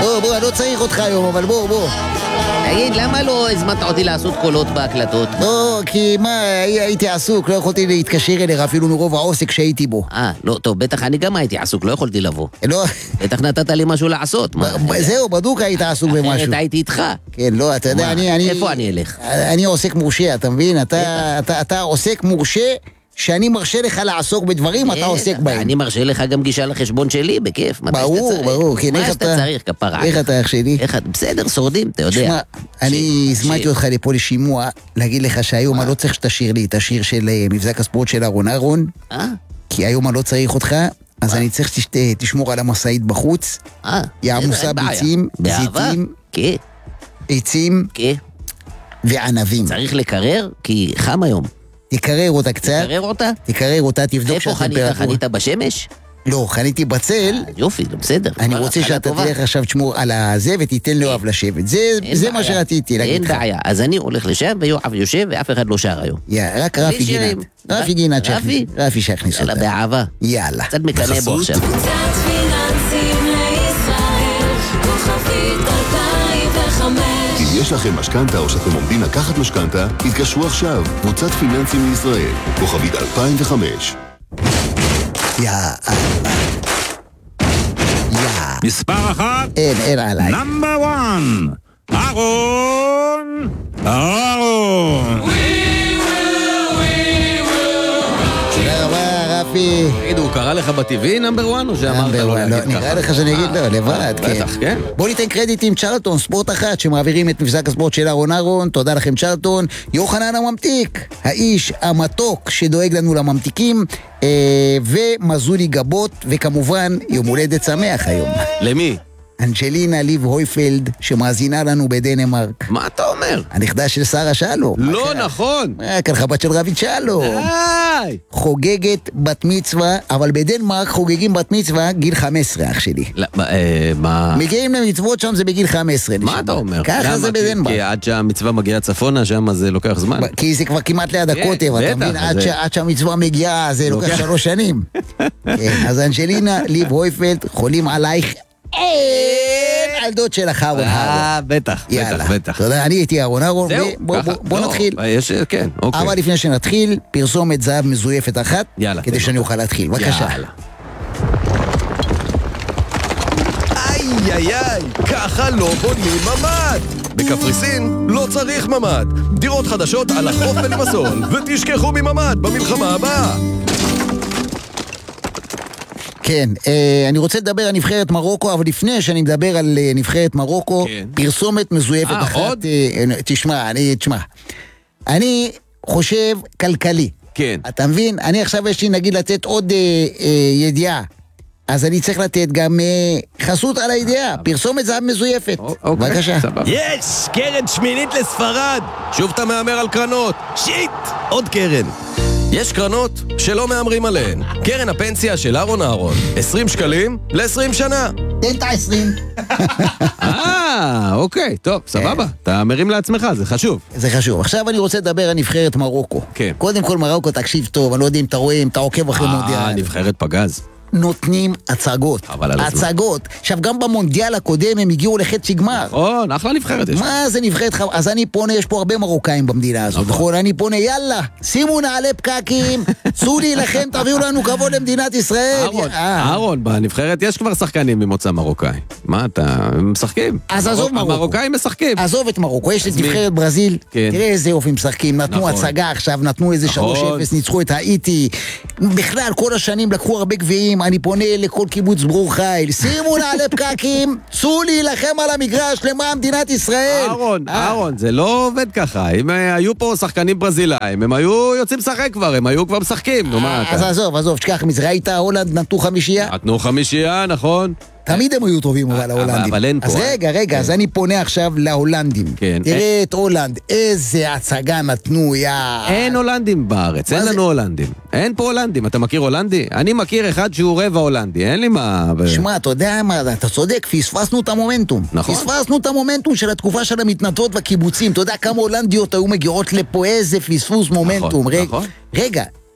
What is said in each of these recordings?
בוא, אני לא צריך אותך היום, אבל בוא. תגיד, למה לא הזמנת אותי לעשות קולות בהקלטות? לא, כי מה, הייתי עסוק, לא יכולתי להתקשר אליך אפילו מרוב העוסק שהייתי בו. לא, טוב, בטח אני גם הייתי עסוק, לא יכולתי לבוא. לא. בטח נתת לי משהו לעשות. זהו, בדוק היית עסוק במשהו. אחרת הייתי איתך. כן, לא, אתה יודע, אני... איפה אני אלך? אני עוסק מורשה, אתה מבין? אתה עוסק מורשה שאני מרשה לך לעסוק בדברים, אתה עוסק בהם. אני מרשה לך גם גישה לחשבון שלי, בכיף. ברור. מה שאתה צריך, כפרה. איך אתה אח שלי? בסדר, שורדים, אתה יודע. שמע, אני הזמנתי אותך לפה לשימוע, להגיד לך שהיום אני לא צריך שתשאיר לי את השיר של מבזק הספורט של אהרון. כי היום אני לא צריך אותך, אז אני צריך שתשמור על המשאית בחוץ. יעמוסה ביצים, זיתים, עצים וענבים. צריך לקרר, כי חם היום. תקרר אותה קצת. תקרר אותה, תבדוק איפה חנית בשמש? לא, חניתי בצל. יופי, בסדר. אני רוצה שאתה תלך עכשיו תשמור על הזה ותיתן ליואב לשבת. זה מה שרציתי להגיד לך. אין בעיה, אז אני הולך לשם ויואב יושב ואף אחד לא שר היום. רק רפי גינת. רפי גינת שיכניס אותה. יאללה, באהבה. יאללה. קצת מקנא בו עכשיו. אם יש לכם משכנתה או שאתם עומדים לקחת משכנתה, התקשרו עכשיו, קבוצת פיננסים לישראל, כוכבית 2005. מספר 1. אין עליי. נאמבר 1. אהרון. תודה רבה, רפי. תגיד, הוא קרא לך בטבעי נאמבר 1 או שאמרת לו להגיד ככה? נראה לך שאני אגיד לו, לבד, כן. בטח, כן. בוא ניתן קרדיטים צ'רלטון, ספורט אחת, שמעבירים את מבזק הספורט של אהרון. תודה לכם צ'רלטון. יוחנן הממתיק, האיש המתוק שדואג לנו לממתיקים, ומזולי גבות, וכמובן יום הולדת שמח היום. למי? אנג'לינה ליב הויפלד, שמאזינה לנו בדנמרק. מה אתה אומר? הנכדה של שרה שלום. לא נכון. ככה בת של רביד שלום. די. חוגגת בת מצווה, אבל בדנמרק חוגגים בת מצווה גיל 15, אח שלי. מה? מגיעים למצוות שם זה בגיל 15. מה אתה אומר? ככה זה בדנמרק. כי עד שהמצווה מגיעה צפונה, שם זה לוקח זמן. כי זה כבר כמעט ליד הקוטב, אתה מבין? עד שהמצווה מגיעה זה לוקח 3 שנים. אז אנג'לינה ליב הויפלד, חולים עלייך. על דוד שלך אהרון. בטח. תודה, אני הייתי אהרון. בוא נתחיל. כן, אוקיי. אבל לפני שנתחיל, פרסומת זהב מזויפת אחת, כדי שאני אוכל להתחיל. בבקשה. איי, ככה לא בונים ממ"ד. בקפריסין לא צריך ממ"ד. דירות חדשות על החוף בלימסול, ותשכחו מממ"ד במלחמה הבאה. כן, אני רוצה לדבר על נבחרת מרוקו, אבל לפני שאני מדבר על נבחרת מרוקו, פרסומת מזויפת אחת. תשמע, אני חושב כלכלי. כן. אתה מבין? אני עכשיו יש לי נגיד לתת עוד ידיעה. אז אני צריך לתת גם חסות על הידיעה, פרסומת זהב מזויפת. בבקשה. יש! קרן שמינית לספרד! שוב אתה מאמר על קרנות. שיט! עוד קרן. יש קרנות שלא מאמרים עליהן. קרן הפנסיה של אהרון. 20 שקלים ל-20 שנה. תן את 20. אוקיי, טוב, סבבה. אתה מרים לעצמך, זה חשוב. זה חשוב. עכשיו אני רוצה לדבר על נבחרת מרוקו. כן. קודם כל מרוקו, תקשיב טוב, אני לא יודע אם אתה רואה, אם אתה עוקב אחרי מונדיאל. נבחרת פגז. נותנים הצגות. הצגות. עכשיו, גם במונדיאל הקודם הם הגיעו לחצי גמר. אחלה נבחרת יש. מה זה נבחרת? אז אני פונה, יש פה הרבה מרוקאים במדינה הזאת. נכון, אני פונה, יאללה, שימו נעלי פקקים, צאו להילחם, תביאו לנו כבוד למדינת ישראל. אהרון, בנבחרת יש כבר שחקנים ממוצא מרוקאי. מה אתה, הם משחקים. אז עזוב מרוקו. המרוקאים משחקים. עזוב את מרוקו, יש את נבחרת ברזיל. תראה איזה אופי משחקים. נתנו הצגה עכשיו, נתנו איזה 3-0, ניצחו את האיטי. בכלל, כל השנים לקחו הרבה גביעים. אני פונה לכל קיבוץ ברור חיל, שימו נעלי פקקים, צאו להילחם על המגרש למען מדינת ישראל. אהרון, זה לא עובד ככה. אם היו פה שחקנים ברזילאים, הם היו יוצאים לשחק כבר, הם היו כבר משחקים. אז עזוב, שכח מזה, ראית הולנד נתנו 5? נתנו 5, נכון. תמיד הם היו טובים אבל ההולנדים. אבל אין פה. אז רגע, אז אני פונה עכשיו להולנדים. תראה את הולנד, איזה הצגה נתנו, אין הולנדים בארץ, אין לנו הולנדים. אין פה הולנדים, אתה מכיר הולנדי? אני מכיר אחד שהוא רבע הולנדי, אין לי מה... שמע, אתה יודע מה, אתה צודק, פספסנו את המומנטום. נכון. פספסנו את המומנטום של התקופה של המתנדבות והקיבוצים. אתה יודע כמה הולנדיות היו מגיעות לפה, איזה פספוס מומנטום. נכון. רגע,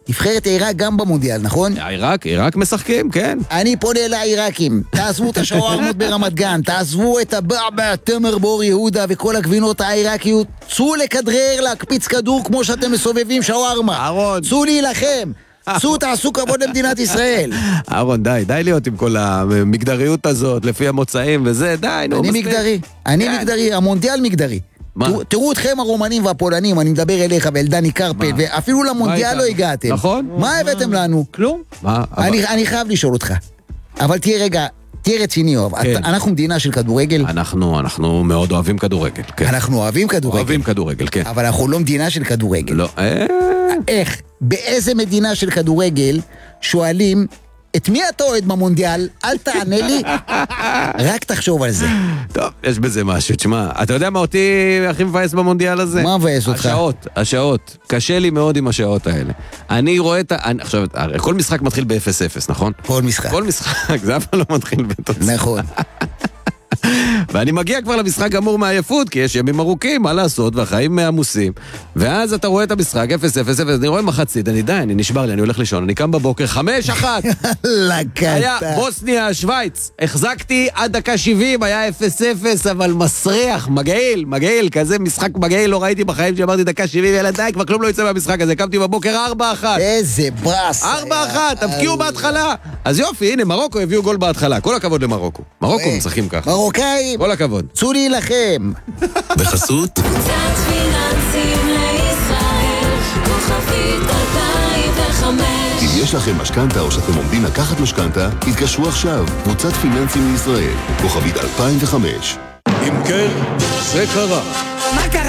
נבחרת עיראק גם במונדיאל, נכון? עיראק משחקים, כן. אני פונה לעיראקים, תעזבו את השווארמות ברמת גן, תעזבו את הבעבע, תמר בור יהודה וכל הגבינות העיראקיות, צאו לכדרר, להקפיץ כדור כמו שאתם מסובבים שווארמה. אהרון. צאו להילחם. צאו, תעשו כבוד למדינת ישראל. אהרון, די להיות עם כל המגדריות הזאת, לפי המוצאים וזה, די, נו. אני מגדרי, המונדיאל מגדרי. תראו אתכם הרומנים והפולנים, אני מדבר אליך ואל דני קרפל, ואפילו למונדיאל לא הגעתם. נכון. מה הבאתם לנו? כלום. אני חייב לשאול אותך. אבל תהיה רציני, יואב. אנחנו מדינה של כדורגל? אנחנו מאוד אוהבים כדורגל, כן. אנחנו אוהבים כדורגל. אוהבים כדורגל, כן. אבל אנחנו לא מדינה של כדורגל. לא. איך? באיזה מדינה של כדורגל שואלים את מי אתה אוהד במונדיאל? אל תענה לי, רק תחשוב על זה. טוב, יש בזה משהו, תשמע, אתה יודע מה אותי הכי מבאס במונדיאל הזה? מה מבאס אותך? השעות. קשה לי מאוד עם השעות האלה. אני רואה עכשיו, כל משחק מתחיל ב-0-0, נכון? כל משחק. כל משחק, זה אף פעם לא מתחיל בתוצאה. נכון. ואני מגיע כבר למשחק גמור מעייפות, כי יש ימים ארוכים, מה לעשות, והחיים עמוסים. ואז אתה רואה את המשחק, 0-0, אני רואה מחצית, אני נשבר לי, אני הולך לישון, אני קם בבוקר, 5-1. היה בוסניה, שוויץ. החזקתי עד דקה 70, היה 0-0, אבל מסריח, מגעיל, כזה משחק מגעיל, לא ראיתי בחיים שאמרתי דקה 70, ילד די, כבר כלום לא יצא מהמשחק הזה, קמתי בבוקר 4-1. איזה ברס. 4-1, תבקיעו בהתחלה. אז יופי, הנה, מרוקו הביאו גול בהתחלה, כל הכבוד למרוקו. מרוקו משחקים ככה. מרוקאים, כל הכבוד. צאו להילחם. בחסות קבוצת פיננסים לישראל, כוכבית 2005. אם יש לכם משכנתה או שאתם עומדים לקחת משכנתה, התקשרו עכשיו. קבוצת פיננסים לישראל, כוכבית 2005. אם כן, זה קרה. מה קרה?